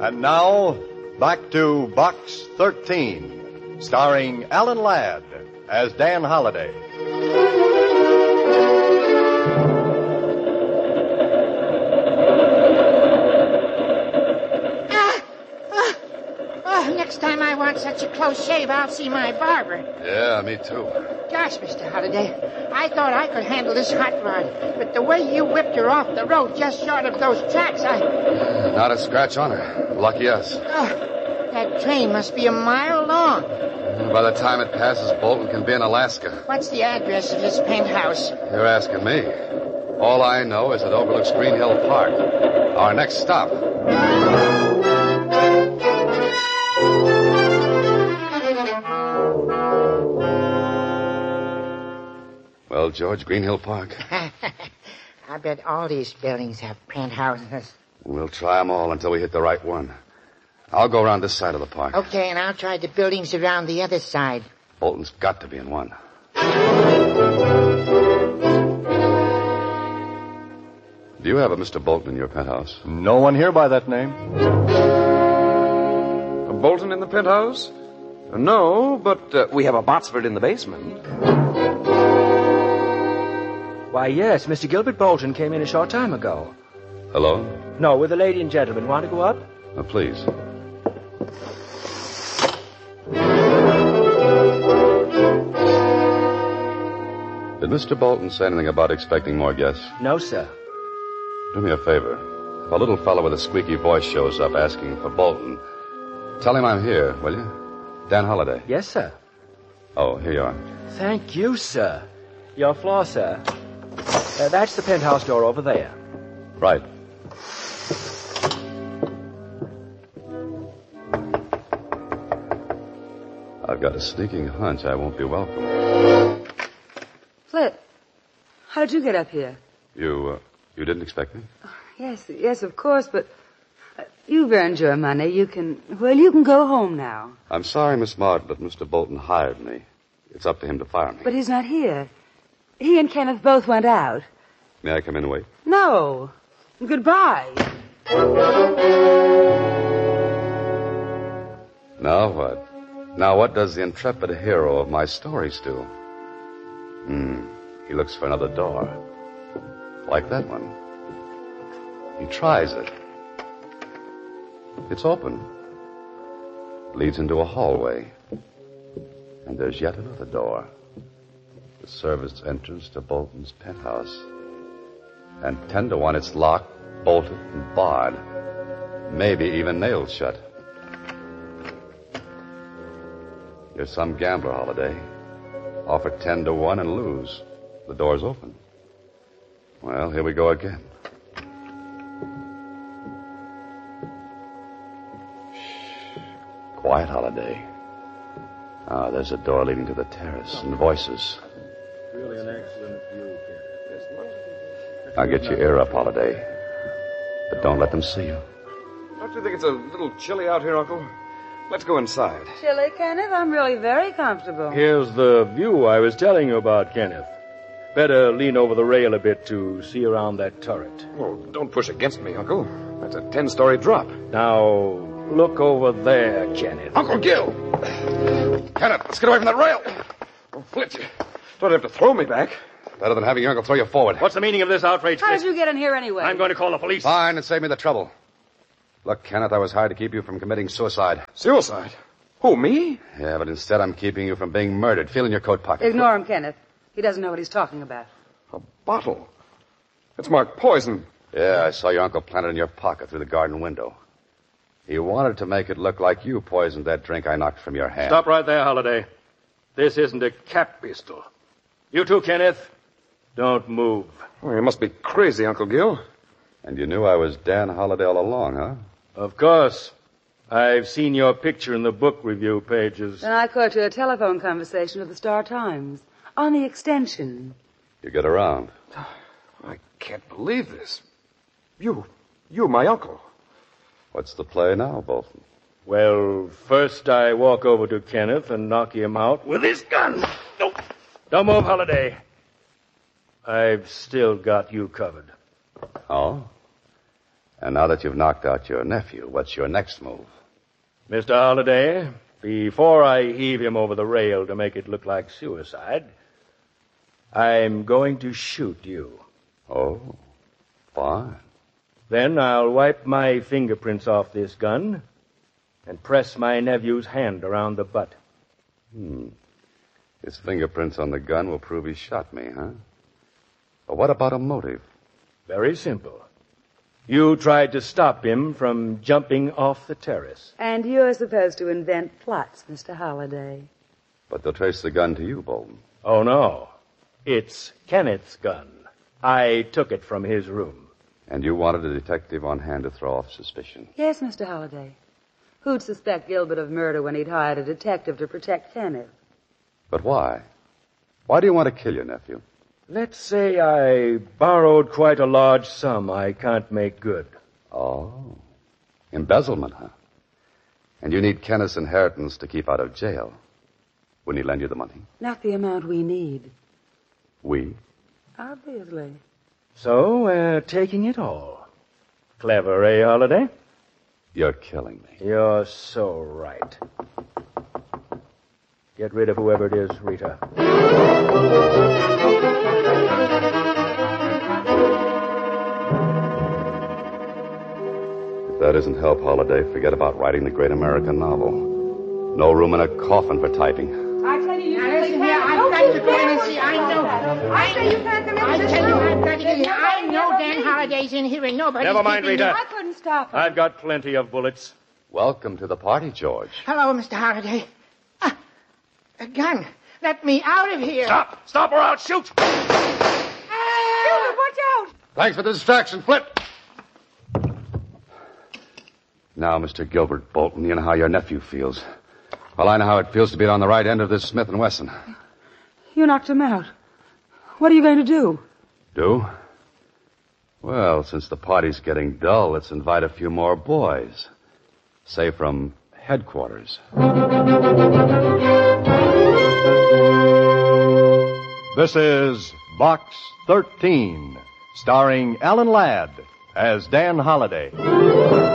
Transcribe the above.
And now, back to Box 13, starring Alan Ladd as Dan Holliday. Next time I want such a close shave, I'll see my barber. Yeah, me too. Gosh, Mr. Holliday, I thought I could handle this hot rod, but the way you whipped her off the road just short of those tracks, Not a scratch on her. Lucky us. That train must be a mile long. By the time it passes, Bolton can be in Alaska. What's the address of his penthouse? You're asking me. All I know is it overlooks Green Hill Park. Our next stop. Well, George, Green Hill Park. I bet all these buildings have penthouses. We'll try them all until we hit the right one. I'll go around this side of the park. Okay, and I'll try the buildings around the other side. Bolton's got to be in one. Do you have a Mr. Bolton in your penthouse? No one here by that name. A Bolton in the penthouse? No, but we have a Botsford in the basement. Why, yes, Mr. Gilbert Bolton came in a short time ago. Hello? No, with a lady and gentleman. Want to go up? Please. Did Mr. Bolton say anything about expecting more guests? No, sir. Do me a favor. If a little fellow with a squeaky voice shows up asking for Bolton, tell him I'm here, will you? Dan Holliday. Yes, sir. Oh, here you are. Thank you, sir. Your floor, sir. That's the penthouse door over there. Right. I've got a sneaking hunch I won't be welcome. Flip, how did you get up here? You didn't expect me? Yes, of course, but you've earned your money. You can go home now. I'm sorry, Miss Martin, that Mr. Bolton hired me. It's up to him to fire me. But he's not here. He and Kenneth both went out. May I come in and wait? No. Goodbye. Now what? Now what does the intrepid hero of my stories do? He looks for another door. Like that one. He tries it. It's open. Leads into a hallway. And there's yet another door. The service entrance to Bolton's penthouse. And 10 to 1 it's locked, bolted, and barred. Maybe even nailed shut. You're some gambler, Holliday. Offer 10 to 1 and lose. The door's open. Well, here we go again. Shh. Quiet, Holliday. Ah, there's a door leading to the terrace and voices. Really an excellent view here. Now get your ear up, Holliday. But don't let them see you. Don't you think it's a little chilly out here, Uncle? Let's go inside. Chilly, Kenneth? I'm really very comfortable. Here's the view I was telling you about, Kenneth. Better lean over the rail a bit to see around that turret. Oh, don't push against me, Uncle. That's a 10-story drop. Now, look over there, Kenneth. Uncle Gil! Kenneth, let's get away from that rail. Oh, Flitz, you don't have to throw me back. Better than having your uncle throw you forward. What's the meaning of this outrage, How Fritz? did you get in here anyway? I'm going to call the police. Fine, and save me the trouble. Look, Kenneth, I was hired to keep you from committing suicide. Suicide? Who, me? Yeah, but instead I'm keeping you from being murdered. Feel in your coat pocket. Ignore him, Kenneth. He doesn't know what he's talking about. A bottle. It's marked poison. Yeah, I saw your uncle plant it in your pocket through the garden window. He wanted to make it look like you poisoned that drink I knocked from your hand. Stop right there, Holliday. This isn't a cap pistol. You too, Kenneth. Don't move. Oh, you must be crazy, Uncle Gil. And you knew I was Dan Holliday all along, huh? Of course. I've seen your picture in the book review pages. Then I caught you a telephone conversation with the Star-Times. On the extension. You get around. I can't believe this. You, my uncle. What's the play now, Bolton? Well, first I walk over to Kenneth and knock him out with his gun. No. Don't move, And now that you've knocked out your nephew, what's your next move? Mr. Holliday, before I heave him over the rail to make it look like suicide, I'm going to shoot you. Oh, fine. Then I'll wipe my fingerprints off this gun and press my nephew's hand around the butt. His fingerprints on the gun will prove he shot me, huh? But what about a motive? Very simple. You tried to stop him from jumping off the terrace. And you're supposed to invent plots, Mr. Holliday. But they'll trace the gun to you, Bolton. Oh, no. It's Kenneth's gun. I took it from his room. And you wanted a detective on hand to throw off suspicion. Yes, Mr. Holliday. Who'd suspect Gilbert of murder when he'd hired a detective to protect Kenneth? But why? Why do you want to kill your nephew? Let's say I borrowed quite a large sum I can't make good. Oh. Embezzlement, huh? And you need Kenneth's inheritance to keep out of jail. Wouldn't he lend you the money? Not the amount we need. We? Obviously. So we're taking it all. Clever, eh, Holliday? You're killing me. You're so right. Get rid of whoever it is, Rita. If that isn't help, Holliday, forget about writing the great American novel. No room in a coffin for typing. I tell you, Now listen here, I've got to go in and see. I know. I say you can't come in. I tell you, I've got to get here. I know Dan Holliday's in here and nobody's Never mind, keeping Rita. me. I couldn't stop him. I've got plenty of bullets. Welcome to the party, George. Hello, Mr. Holliday. A gun. Let me out of here. Stop! Stop or I'll shoot! Gilbert, watch out! Thanks for the distraction, Flip. Now, Mr. Gilbert Bolton, you know how your nephew feels. Well, I know how it feels to be on the right end of this Smith & Wesson. You knocked him out. What are you going to do? Do? Well, since the party's getting dull, let's invite a few more boys. Say from headquarters. This is Box 13, starring Alan Ladd as Dan Holliday.